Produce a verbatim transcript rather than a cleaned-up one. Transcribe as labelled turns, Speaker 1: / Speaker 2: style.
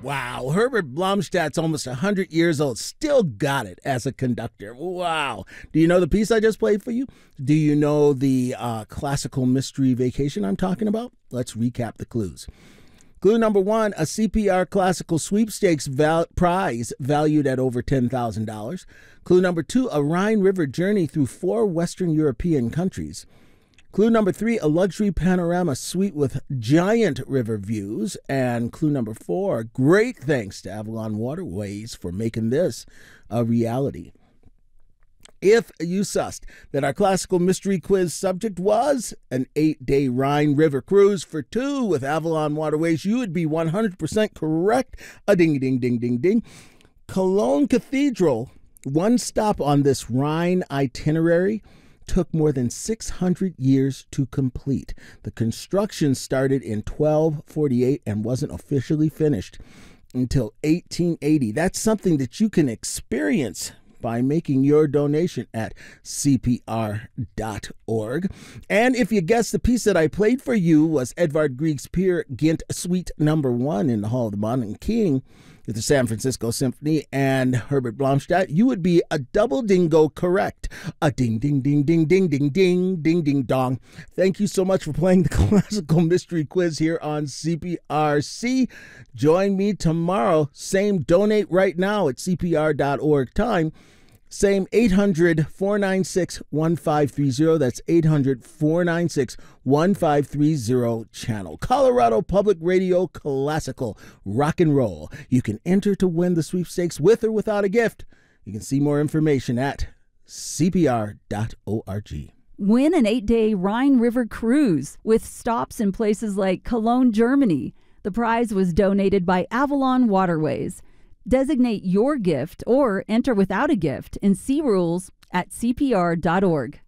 Speaker 1: Wow. Herbert Blomstadt's almost one hundred years old. Still got it as a conductor. Wow. Do you know the piece I just played for you? Do you know the uh, classical mystery vacation I'm talking about? Let's recap the clues. Clue number one, a C P R classical sweepstakes val- prize valued at over ten thousand dollars. Clue number two, a Rhine River journey through four Western European countries. Clue number three, a luxury panorama suite with giant river views. And clue number four, great thanks to Avalon Waterways for making this a reality. If you sussed that our classical mystery quiz subject was an eight-day Rhine River cruise for two with Avalon Waterways, you would be one hundred percent correct. A ding, ding, ding, ding, ding. Cologne Cathedral, one stop on this Rhine itinerary, took more than six hundred years to complete. The construction started in twelve forty-eight and wasn't officially finished until eighteen eighty. That's something that you can experience by making your donation at C P R dot org. And if you guessed the piece that I played for you was Edvard Grieg's Peer Gynt Suite Number One in the Hall of the Modern King with the San Francisco Symphony and Herbert Blomstadt, you would be a double dingo correct. A ding, ding, ding, ding, ding, ding, ding, ding, ding, dong. Thank you so much for playing the classical mystery quiz here on C P R C. Join me tomorrow. Same donate right now at C P R dot org time. Same eight hundred, four nine six, one five three zero. That's eight hundred, four nine six, one five three zero channel. Colorado Public Radio Classical Rock and Roll. You can enter to win the sweepstakes with or without a gift. You can see more information at C P R dot org.
Speaker 2: Win an eight-day Rhine River cruise with stops in places like Cologne, Germany. The prize was donated by Avalon Waterways. Designate your gift or enter without a gift and see rules at C P R dot org.